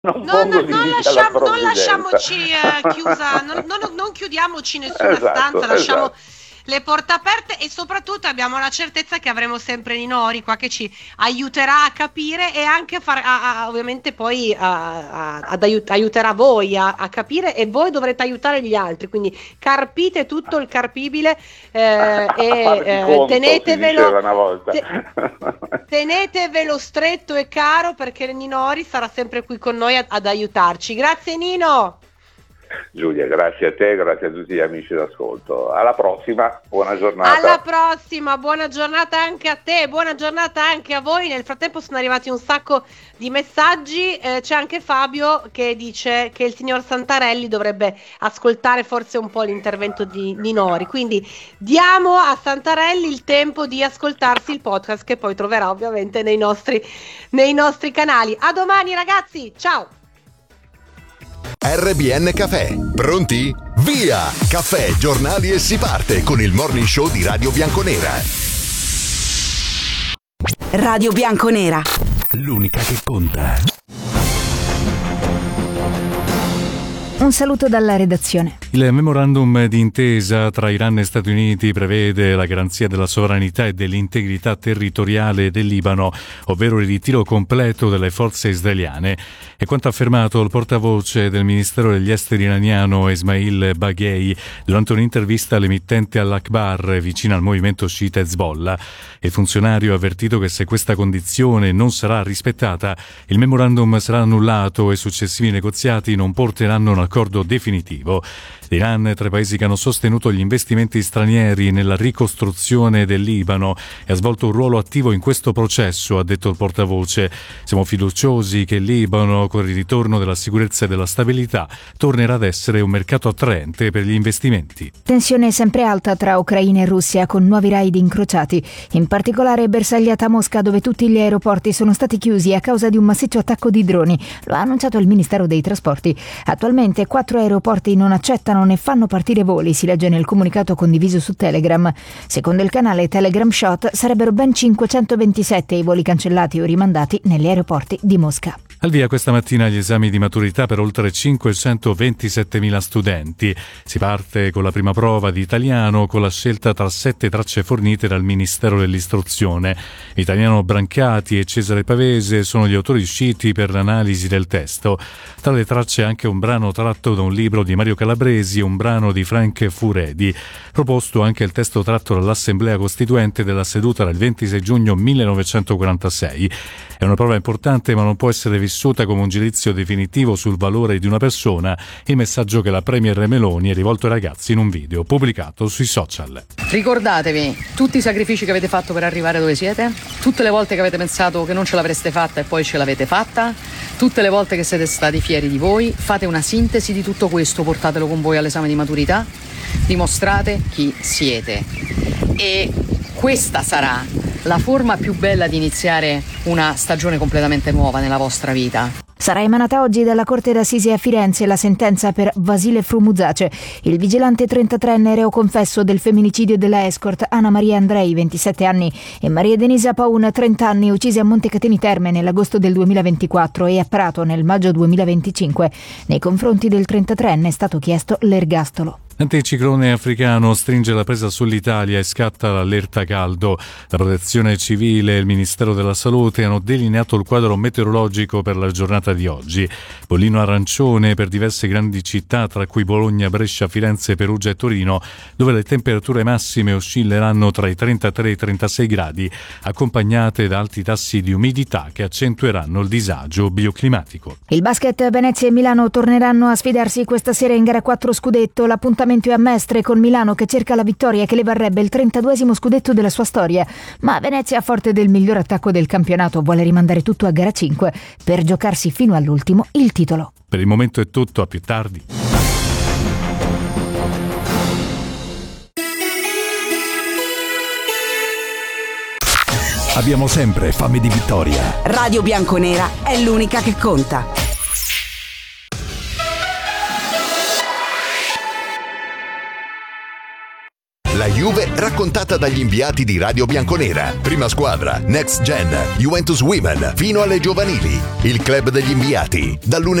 non No, pongo non limiti alla non provvidenza. lasciamoci chiusa, non chiudiamoci nessuna stanza, lasciamo Esatto. le porte aperte e soprattutto abbiamo la certezza che avremo sempre Ninori qua che ci aiuterà a capire e anche ovviamente poi aiuterà voi a capire e voi dovrete aiutare gli altri, quindi carpite tutto il carpibile A fare di conto, si tenetevelo. diceva una volta. Tenetevelo stretto e caro perché Ninori sarà sempre qui con noi ad aiutarci. Grazie Nino! Giulia, grazie a te, grazie a tutti gli amici d'ascolto. Alla prossima, buona giornata. Alla prossima, buona giornata anche a te, buona giornata anche a voi. Nel frattempo sono arrivati un sacco di messaggi, c'è anche Fabio che dice che il signor Santarelli dovrebbe ascoltare forse un po' l'intervento di Ninori, quindi diamo a Santarelli il tempo di ascoltarsi il podcast che poi troverà ovviamente nei nostri canali. A domani ragazzi, ciao! RBN Cafè, pronti? Via! Caffè, giornali e si parte con il morning show di Radio Bianconera. Radio Bianconera, L'unica che conta. Un saluto dalla redazione. Il memorandum di intesa tra Iran e Stati Uniti prevede la garanzia della sovranità e dell'integrità territoriale del Libano, ovvero il ritiro completo delle forze israeliane. È quanto affermato il portavoce del Ministero degli Esteri iraniano Esmail Baghei durante un'intervista all'emittente Al-Akhbar vicino al movimento sciita Hezbollah. Il funzionario ha avvertito che se questa condizione non sarà rispettata, il memorandum sarà annullato e successivi negoziati non porteranno a un accordo definitivo. L'Iran, tra i paesi che hanno sostenuto gli investimenti stranieri nella ricostruzione del Libano, e ha svolto un ruolo attivo in questo processo, ha detto il portavoce. Siamo fiduciosi che il Libano, con il ritorno della sicurezza e della stabilità, tornerà ad essere un mercato attraente per gli investimenti. Tensione sempre alta tra Ucraina e Russia con nuovi raid incrociati, in particolare bersagliata a Mosca dove tutti gli aeroporti sono stati chiusi a causa di un massiccio attacco di droni. Lo ha annunciato il Ministero dei Trasporti. Attualmente 4 aeroporti non accettano né fanno partire voli, si legge nel comunicato condiviso su Telegram. Secondo il canale Telegram Shot sarebbero ben 527 i voli cancellati o rimandati negli aeroporti di Mosca. Al via questa mattina gli esami di maturità per oltre 527.000 studenti. Si parte con la prima prova di italiano con la scelta tra 7 tracce fornite dal Ministero dell'Istruzione. Italiano Brancati e Cesare Pavese sono gli autori usciti per l'analisi del testo. Tra le tracce anche un brano tratto da un libro di Mario Calabresi e un brano di Frank Furedi. Proposto anche il testo tratto dall'Assemblea Costituente della seduta del 26 giugno 1946. È una prova importante ma non può essere vissuta come un giudizio definitivo sul valore di una persona, il messaggio che la Premier Meloni ha rivolto ai ragazzi in un video pubblicato sui social. Ricordatevi tutti i sacrifici che avete fatto per arrivare dove siete, tutte le volte che avete pensato che non ce l'avreste fatta e poi ce l'avete fatta, tutte le volte che siete stati fieri di voi. Fate una sintesi di tutto questo, portatelo con voi all'esame di maturità, dimostrate chi siete e questa sarà la forma più bella di iniziare una stagione completamente nuova nella vostra vita. Sarà emanata oggi dalla Corte d'Assise a Firenze la sentenza per Vasile Frumuzace, il vigilante 33enne reo confesso del femminicidio della escort Anna Maria Andrei, 27 anni, e Maria Denisa Paun, 30 anni, uccise a Montecatini Terme nell'agosto del 2024 e a Prato nel maggio 2025. Nei confronti del 33enne è stato chiesto l'ergastolo. L'anticiclone africano stringe la presa sull'Italia e scatta l'allerta caldo. La Protezione Civile e il Ministero della Salute hanno delineato il quadro meteorologico per la giornata di oggi. Bollino arancione per diverse grandi città, tra cui Bologna, Brescia, Firenze, Perugia e Torino, dove le temperature massime oscilleranno tra i 33 e i 36 gradi, accompagnate da alti tassi di umidità che accentueranno il disagio bioclimatico. Il basket Venezia e Milano torneranno a sfidarsi questa sera in gara 4 scudetto. L'appuntamento è a Mestre con Milano che cerca la vittoria che le varrebbe il 32esimo scudetto della sua storia. Ma Venezia, forte del miglior attacco del campionato, vuole rimandare tutto a gara 5 per giocarsi fino all'ultimo il titolo. Per il momento è tutto, a più tardi. Abbiamo sempre fame di vittoria. Radio Bianconera è l'unica che conta. La Juve raccontata dagli inviati di Radio Bianconera. Prima squadra, Next Gen, Juventus Women, fino alle giovanili. Il club degli inviati. Da lunedì